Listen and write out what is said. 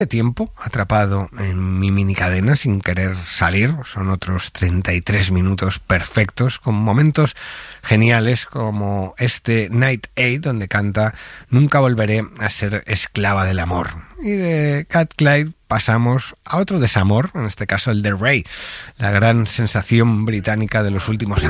tiempo atrapado en mi minicadena sin querer salir. Son otros 33 minutos perfectos con momentos geniales como este Night 8 donde canta "Nunca volveré a ser esclava del amor". Y de Cat Clyde pasamos a otro desamor, en este caso el de Ray, la gran sensación británica de los últimos años.